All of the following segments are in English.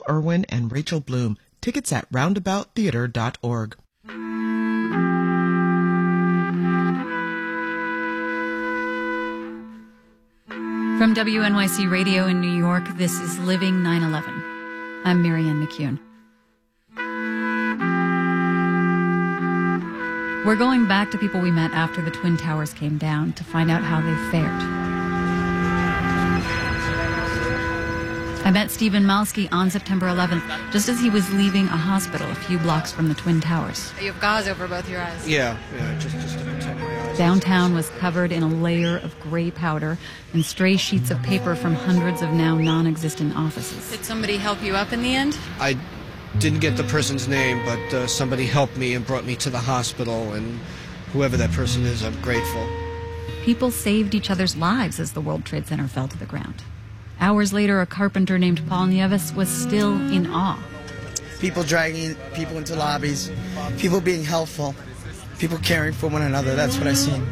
Michael Irwin and Rachel Bloom. Tickets at roundabouttheater.org. From WNYC Radio in New York, this is Living 9/11. I'm Marianne McCune. We're going back to people we met after the Twin Towers came down to find out how they fared. I met Stephen Malski on September 11th, just as he was leaving a hospital a few blocks from the Twin Towers. You have gauze over both your eyes. Yeah, just to protect my eyes. Downtown was covered in a layer of gray powder and stray sheets of paper from hundreds of now non-existent offices. Did somebody help you up in the end? I didn't get the person's name, but somebody helped me and brought me to the hospital, and whoever that person is, I'm grateful. People saved each other's lives as the World Trade Center fell to the ground. Hours later, a carpenter named Paul Nieves was still in awe. People dragging people into lobbies, people being helpful, people caring for one another. That's what I seen.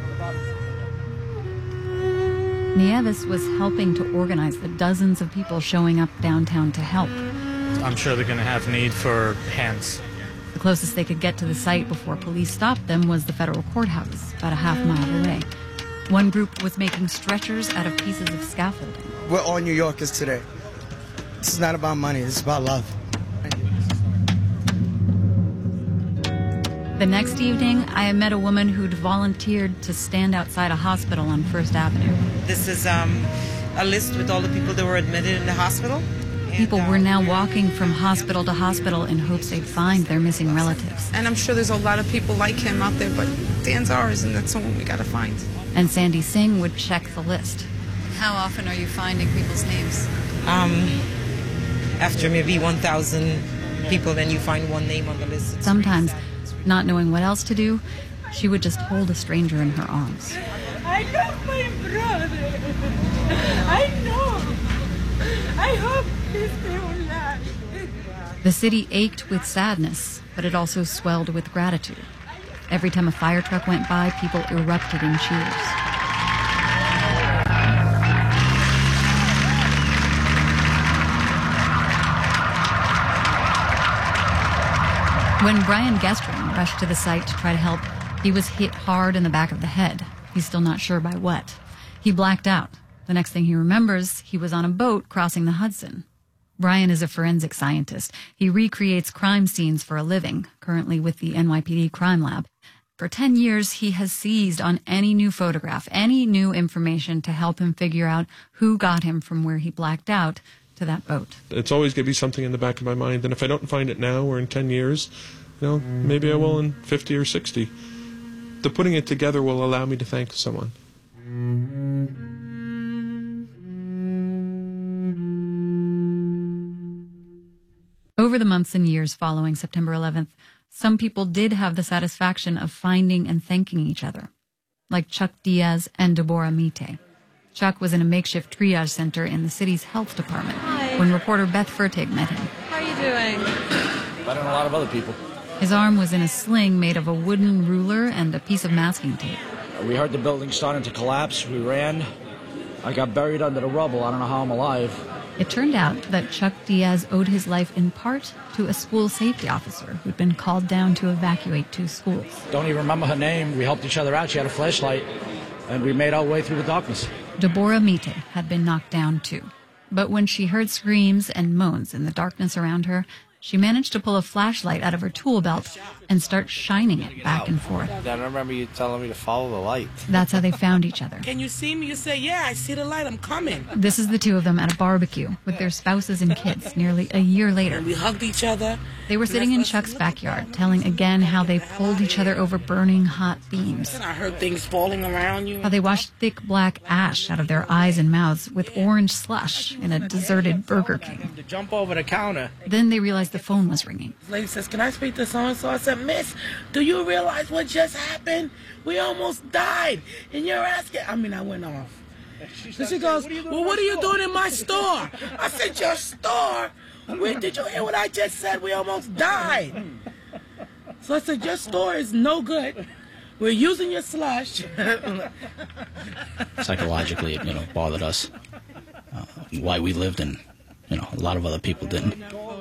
Nieves was helping to organize the dozens of people showing up downtown to help. I'm sure they're going to have need for hands. The closest they could get to the site before police stopped them was the federal courthouse, about a half-mile away. One group was making stretchers out of pieces of scaffolding. We're all New Yorkers today. This is not about money, this is about love. The next evening, I met a woman who'd volunteered to stand outside a hospital on First Avenue. This is a list with all the people that were admitted in the hospital. People were now walking from hospital to hospital in hopes they'd find their missing relatives. And I'm sure there's a lot of people like him out there, but Dan's ours, and that's someone we gotta find. And Sandy Singh would check the list. How often are you finding people's names? After maybe 1,000 people, then you find one name on the list. Sometimes, not knowing what else to do, she would just hold a stranger in her arms. I love my brother. I know. I hope he's still alive. The city ached with sadness, but it also swelled with gratitude. Every time a fire truck went by, people erupted in cheers. When Brian Gestring rushed to the site to try to help, he was hit hard in the back of the head. He's still not sure by what. He blacked out. The next thing he remembers, he was on a boat crossing the Hudson. Brian is a forensic scientist. He recreates crime scenes for a living, currently with the NYPD Crime Lab. For 10 years, he has seized on any new photograph, any new information to help him figure out who got him from where he blacked out to that boat. It's always going to be something in the back of my mind, and if I don't find it now or in 10 years, maybe I will in 50 or 60. The putting it together will allow me to thank someone. Over the months and years following September 11th, some people did have the satisfaction of finding and thanking each other, like Chuck Diaz and Deborah Mite. Chuck was in a makeshift triage center in the city's health department when reporter Beth Fertig met him. How are you doing? Better than a lot of other people. His arm was in a sling made of a wooden ruler and a piece of masking tape. We heard the building starting to collapse. We ran. I got buried under the rubble. I don't know how I'm alive. It turned out that Chuck Diaz owed his life in part to a school safety officer who'd been called down to evacuate 2 schools. Don't even remember her name. We helped each other out. She had a flashlight, and we made our way through the darkness. Deborah Mite had been knocked down too. But when she heard screams and moans in the darkness around her, she managed to pull a flashlight out of her tool belt and start shining it back and forth. I remember you telling me to follow the light. That's how they found each other. Can you see me? You say, yeah, I see the light. I'm coming. This is the two of them at a barbecue with their spouses and kids nearly a year later. And we hugged each other. They were sitting in Chuck's backyard, telling again how they pulled each other over burning hot beams. And I heard things falling around you. How they washed thick black ash out of their eyes and mouths with orange slush in a deserted Burger King. To jump over the counter. Then they realized the phone was ringing. The lady says, can I speak to so-and-so? I said, Miss, do you realize what just happened? We almost died. And you're asking... I went off. So she goes, well, what are you doing in my store? I said, your store? Wait, did you hear what I just said? We almost died. So I said, your store is no good. We're using your slush. Psychologically, it bothered us. Why we lived and, a lot of other people didn't.